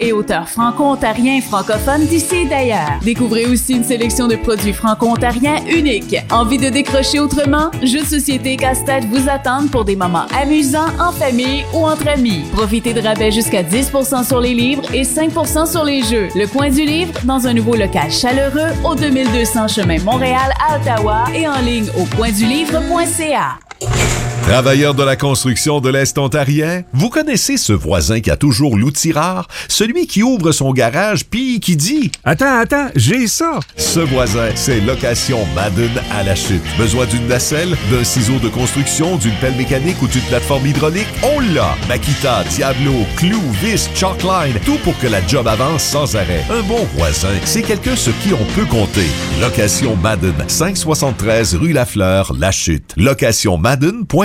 et auteurs franco-ontariens et francophones d'ici et d'ailleurs. Découvrez aussi une sélection de produits franco-ontariens uniques. Envie de décrocher autrement? Jeux de société et casse-tête vous attendent pour des moments amusants en famille ou entre amis. Profitez de rabais jusqu'à 10% sur les livres et 5% sur les jeux. Le Coin du livre dans un nouveau local chaleureux au 2200 chemin Montréal à Ottawa et en ligne au coindulivre.ca. Travailleurs de la construction de l'Est ontarien, vous connaissez ce voisin qui a toujours l'outil rare? Celui qui ouvre son garage puis qui dit « Attends, j'ai ça! » Ce voisin, c'est Location Madden à la chute. Besoin d'une nacelle, d'un ciseau de construction, d'une pelle mécanique ou d'une plateforme hydraulique? On l'a! Makita, Diablo, Clou, Vis, Chalkline, tout pour que la job avance sans arrêt. Un bon voisin, c'est quelqu'un sur qui on peut compter. Location Madden, 573 rue Lafleur, La Chute. LocationMadden.com.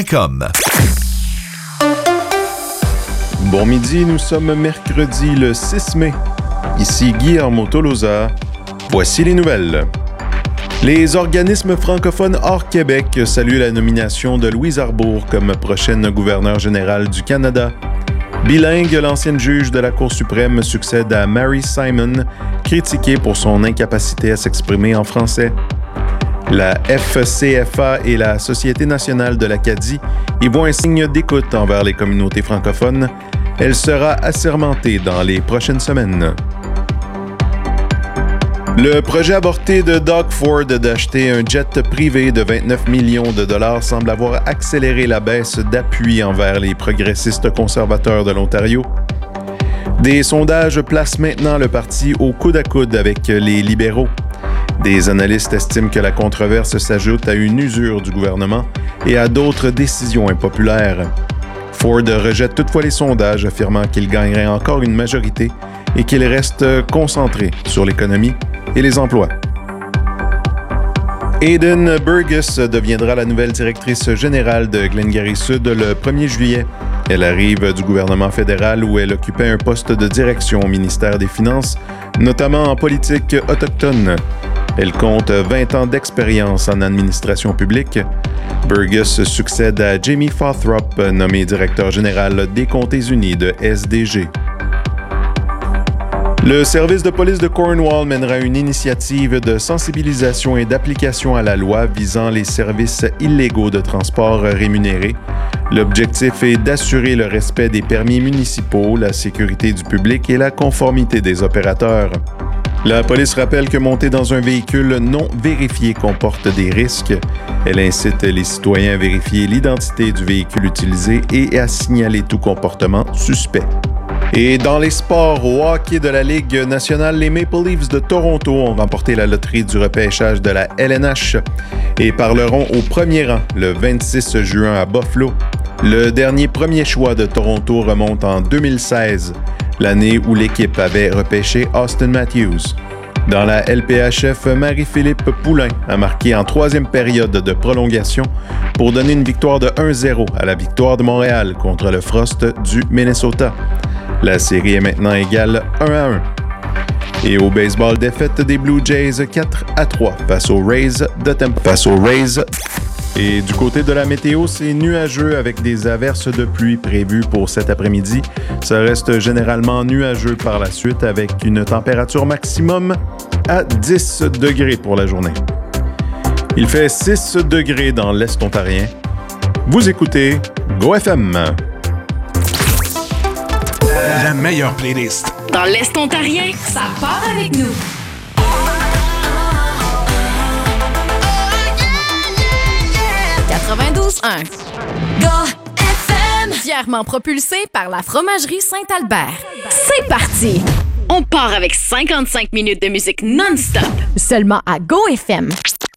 Bon midi, nous sommes mercredi le 6 mai. Ici Guillermo Tolosa. Voici les nouvelles. Les organismes francophones hors Québec saluent la nomination de Louise Arbour comme prochaine gouverneure générale du Canada. Bilingue, l'ancienne juge de la Cour suprême succède à Mary Simon, critiquée pour son incapacité à s'exprimer en français. La FCFA et la Société nationale de l'Acadie y voient un signe d'écoute envers les communautés francophones. Elle sera assermentée dans les prochaines semaines. Le projet avorté de Doug Ford d'acheter un jet privé de 29 millions de dollars semble avoir accéléré la baisse d'appui envers les progressistes conservateurs de l'Ontario. Des sondages placent maintenant le parti au coude à coude avec les libéraux. Des analystes estiment que la controverse s'ajoute à une usure du gouvernement et à d'autres décisions impopulaires. Ford rejette toutefois les sondages, affirmant qu'il gagnerait encore une majorité et qu'il reste concentré sur l'économie et les emplois. Aidan Burgess deviendra la nouvelle directrice générale de Glengarry Sud le 1er juillet. Elle arrive du gouvernement fédéral où elle occupait un poste de direction au ministère des Finances, notamment en politique autochtone. Elle compte 20 ans d'expérience en administration publique. Burgess succède à Jamie Fothrop, nommé directeur général des Comtés unis de SDG. Le service de police de Cornwall mènera une initiative de sensibilisation et d'application à la loi visant les services illégaux de transport rémunérés. L'objectif est d'assurer le respect des permis municipaux, la sécurité du public et la conformité des opérateurs. La police rappelle que monter dans un véhicule non vérifié comporte des risques. Elle incite les citoyens à vérifier l'identité du véhicule utilisé et à signaler tout comportement suspect. Et dans les sports, au hockey de la Ligue nationale, les Maple Leafs de Toronto ont remporté la loterie du repêchage de la LNH et parleront au premier rang le 26 juin à Buffalo. Le dernier premier choix de Toronto remonte en 2016, l'année où l'équipe avait repêché Austin Matthews. Dans la LPHF, Marie-Philippe Poulain a marqué en troisième période de prolongation pour donner une victoire de 1-0 à la Victoire de Montréal contre le Frost du Minnesota. La série est maintenant égale 1-1. Et au baseball, défaite des Blue Jays 4-3 face aux Rays de Tampa. Et du côté de la météo, c'est nuageux avec des averses de pluie prévues pour cet après-midi. Ça reste généralement nuageux par la suite avec une température maximum à 10 degrés pour la journée. Il fait 6 degrés dans l'Est ontarien. Vous écoutez GoFM. La meilleure playlist. Dans l'Est ontarien, ça part avec nous. GoFM, fièrement propulsé par la fromagerie Saint-Albert. C'est parti! On part avec 55 minutes de musique non-stop. Seulement à GoFM.